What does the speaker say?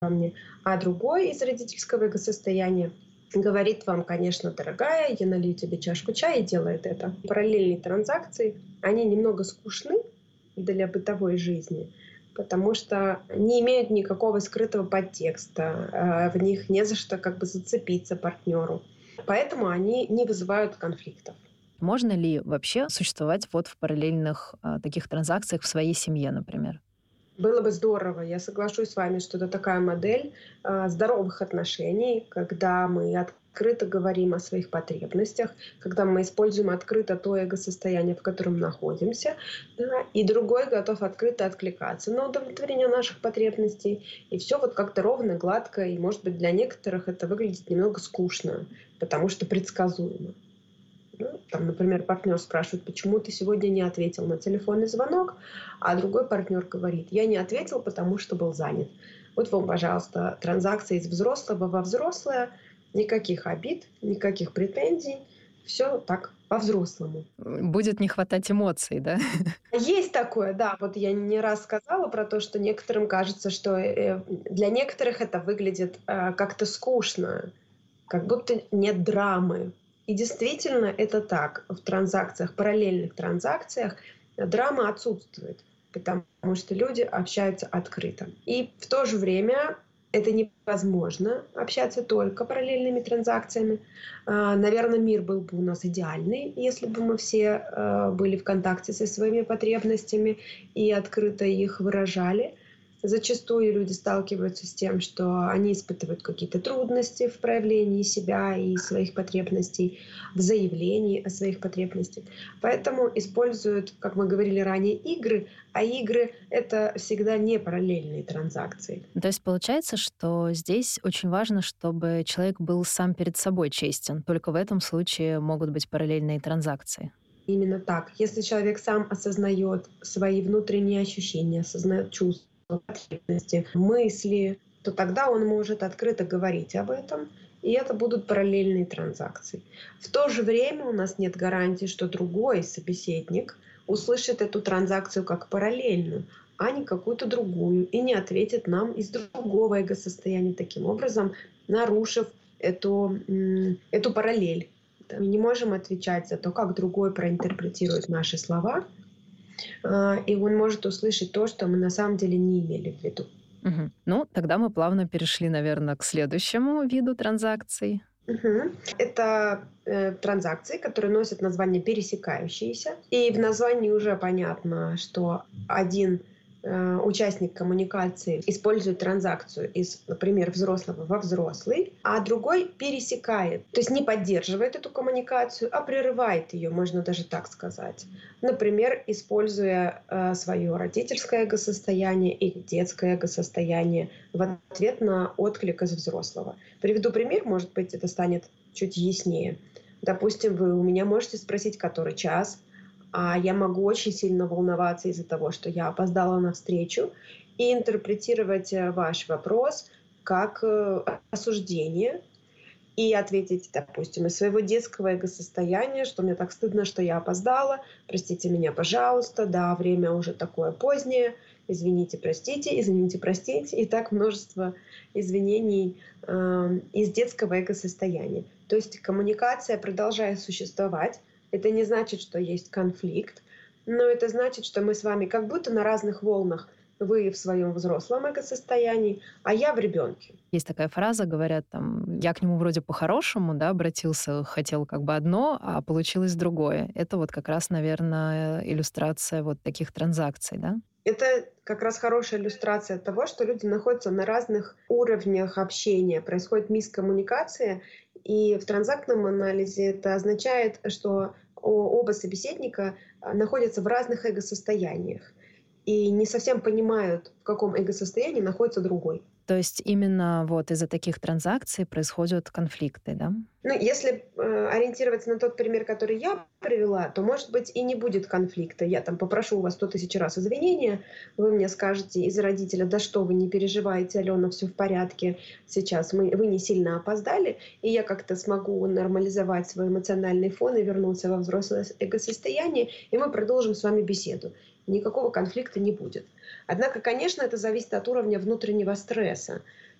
мне. А другой из родительского эго-состояния говорит вам, конечно, дорогая, я налью тебе чашку чая, и делает это. Параллельные транзакции, они немного скучны для бытовой жизни, потому что не имеют никакого скрытого подтекста, в них не за что как бы зацепиться партнеру. Поэтому они не вызывают конфликтов. Можно ли вообще существовать вот в параллельных таких транзакциях в своей семье, например? Было бы здорово, я соглашусь с вами, что это такая модель здоровых отношений, когда мы открыто говорим о своих потребностях, когда мы используем открыто то эго-состояние, в котором находимся, да, и другой готов открыто откликаться на удовлетворение наших потребностей. И все вот как-то ровно, гладко, и, может быть, для некоторых это выглядит немного скучно, потому что предсказуемо. Ну, там, например, партнер спрашивает, почему ты сегодня не ответил на телефонный звонок, а другой партнер говорит, я не ответил, потому что был занят. Вот вам, пожалуйста, транзакция из взрослого во взрослое, никаких обид, никаких претензий, все так по-взрослому. Будет не хватать эмоций, да? Есть такое, да. Вот я не раз сказала про то, что некоторым кажется, что для некоторых это выглядит как-то скучно, как будто нет драмы. И действительно это так. В транзакциях, параллельных транзакциях драма отсутствует, потому что люди общаются открыто. И в то же время это невозможно общаться только параллельными транзакциями. Наверное, мир был бы у нас идеальный, если бы мы все были в контакте со своими потребностями и открыто их выражали. Зачастую люди сталкиваются с тем, что они испытывают какие-то трудности в проявлении себя и своих потребностей, в заявлении о своих потребностях. Поэтому используют, как мы говорили ранее, игры, а игры — это всегда не параллельные транзакции. То есть получается, что здесь очень важно, чтобы человек был сам перед собой честен. Только в этом случае могут быть параллельные транзакции. Именно так. Если человек сам осознает свои внутренние ощущения, осознает чувства, потребности, мысли, то тогда он может открыто говорить об этом, и это будут параллельные транзакции. В то же время у нас нет гарантии, что другой собеседник услышит эту транзакцию как параллельную, а не какую-то другую, и не ответит нам из другого эго-состояния, таким образом нарушив эту параллель. Мы не можем отвечать за то, как другой проинтерпретирует наши слова, и он может услышать то, что мы на самом деле не имели в виду. Мгм. Ну, тогда мы плавно перешли, наверное, к следующему виду транзакций. Это транзакции, которые носят название пересекающиеся. И в названии уже понятно, что один участник коммуникации использует транзакцию из, например, взрослого во взрослый, а другой пересекает, то есть не поддерживает эту коммуникацию, а прерывает ее, можно даже так сказать. Например, используя свое родительское эго-состояние или детское эго-состояние в ответ на отклик из взрослого. Приведу пример, может быть, это станет чуть яснее. Допустим, вы у меня можете спросить, который час, а я могу очень сильно волноваться из-за того, что я опоздала на встречу, и интерпретировать ваш вопрос как осуждение и ответить, допустим, из своего детского эго-состояния, что мне так стыдно, что я опоздала, простите меня, пожалуйста, да, время уже такое позднее, извините, простите, и так множество извинений из детского эго-состояния. То есть коммуникация продолжает существовать. Это не значит, что есть конфликт, но это значит, что мы с вами как будто на разных волнах. Вы в своем взрослом эго-состоянии, а я в ребенке. Есть такая фраза, говорят там, я к нему вроде по-хорошему, да, обратился, хотел как бы одно, а получилось другое. Это вот как раз, наверное, иллюстрация вот таких транзакций, да? Это как раз хорошая иллюстрация того, что люди находятся на разных уровнях общения. Происходит мискоммуникация, и в транзактном анализе это означает, что оба собеседника находятся в разных эго-состояниях и не совсем понимают, в каком эго-состоянии находится другой. То есть именно вот из-за таких транзакций происходят конфликты, да? Ну, если ориентироваться на тот пример, который я привела, то, может быть, и не будет конфликта. Я там попрошу у вас 100 000 раз извинения, вы мне скажете из родителя, да что вы, не переживайте, Алена, все в порядке, сейчас вы не сильно опоздали, и я как-то смогу нормализовать свой эмоциональный фон и вернуться во взрослое эго-состояние, и мы продолжим с вами беседу. Никакого конфликта не будет. Однако, конечно, это зависит от уровня внутреннего стресса.